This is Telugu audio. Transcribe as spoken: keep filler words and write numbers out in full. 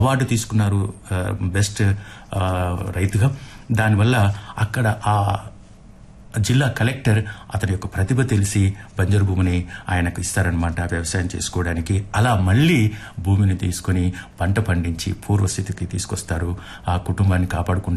అవార్డు తీసుకున్నారు బెస్ట్ రైతుగా. దానివల్ల అక్కడ ఆ జిల్లా కలెక్టర్ అతని యొక్క ప్రతిభ తెలిసి బంజరు భూమిని ఆయనకు ఇస్తారనమాట వ్యవసాయం చేసుకోవడానికి. అలా మళ్లీ భూమిని తీసుకుని పంట పండించి పూర్వస్థితికి తీసుకొస్తారు, ఆ కుటుంబాన్ని కాపాడుకుంటారు.